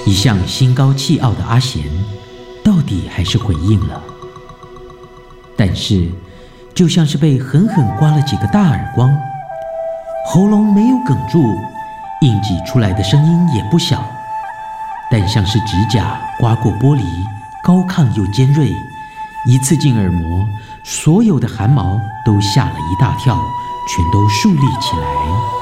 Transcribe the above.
一向心高气傲的阿贤，到底还是回应了。但是，就像是被狠狠刮了几个大耳光，喉咙没有哽住，硬挤出来的声音也不小，但像是指甲刮过玻璃，高亢又尖锐，一刺进耳膜，所有的汗毛都吓了一大跳，全都竖立起来。